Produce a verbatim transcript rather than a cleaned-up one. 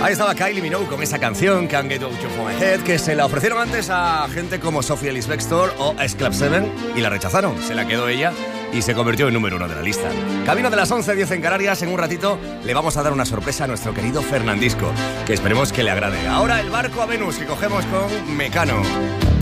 Ahí estaba Kylie Minogue con esa canción Can't Get Out of My Head, que se la ofrecieron antes a gente como Sophie Ellis Bextor o a Club siete y la rechazaron. Se la quedó ella y se convirtió en número uno de la lista. Camino de las once, diez en Canarias. En un ratito le vamos a dar una sorpresa a nuestro querido Fernandisco, que esperemos que le agrade. Ahora el barco a Venus, que cogemos con Mecano.